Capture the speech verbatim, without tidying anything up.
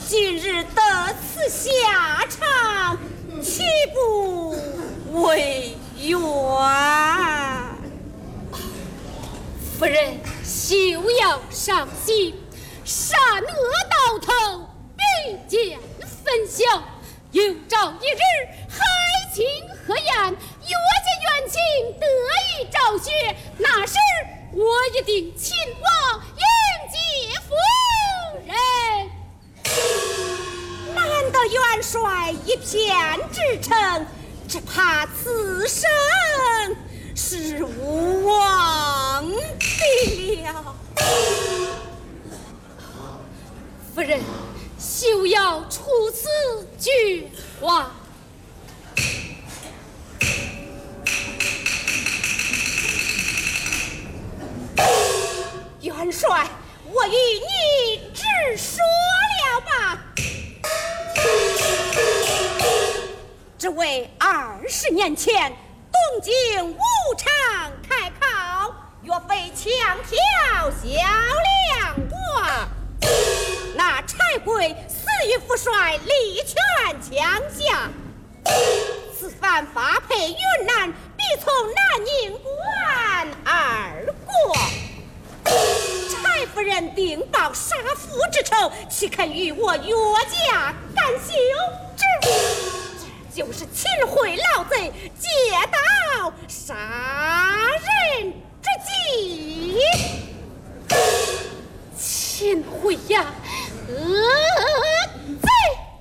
今日得此下场，岂不为冤？ 夫人休要伤心，善恶到头必见分晓。有朝一日海清河晏，岳家冤情得以昭雪，那时我一定亲往迎接夫人。 难道元帅一片至诚，只怕此生是无望的了。 夫人休要出此绝话。 元帅，我与你直说了吧。这为二十年前东京武场开考，岳飞强挑小两挂，那柴贵死于父帅力劝强下，此番发配云南，必从南宁关而过。柴夫人定报杀父之仇，岂肯与我岳家干休？这这就是秦桧老贼借刀杀人之计。 秦桧呀，呃